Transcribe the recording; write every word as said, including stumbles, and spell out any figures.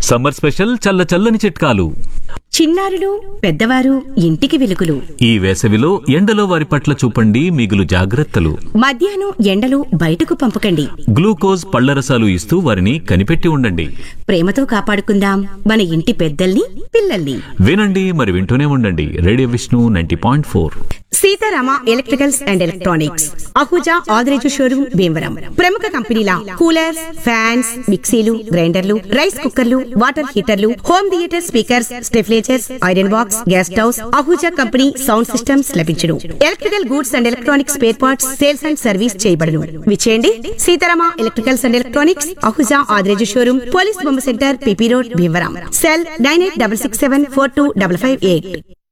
Summer special చల్ల చల్లని చిట్కాలు. చిన్నారులు పెద్దవారు ఇంటికి వెలుగులు. ఈ వేసవిలో ఎండలో వారి పట్ల చూపండి మిగులు జాగ్రత్తలు. మధ్యాహ్నం ఎండలు బయటకు పంపకండి. గ్లూకోజ్ పళ్లరసాలు ఇస్తూ వారిని కనిపెట్టి ఉండండి. ప్రేమతో కాపాడుకుందాం మన ఇంటి పెద్దల్ని పిల్లల్ని. వినండి మరి వింటూనే ఉండండి radio Vishnu ninety point four. Sitarama electricals and electronics Ahuja Adireju showroom Bhimavaram. ప్రముఖ కంపెనీల కూలర్స్, ఫ్యాన్స్, మిక్సీలు, గ్రైండర్లు, రైస్ కుక్కర్లు, water హీటర్లు, home theatre speakers, స్టెఫ్లేజర్స్, iron box, gas stoves, Ahuja company sound systems లభించును. Electrical goods and electronics spare parts sales and service చేయబడును. విచేయండి Sitarama electricals and electronics Ahuja Adireju showroom, police బొమ్మ centre, PP road, Bhimavaram. Cell nine eight double six seven four two double five eight.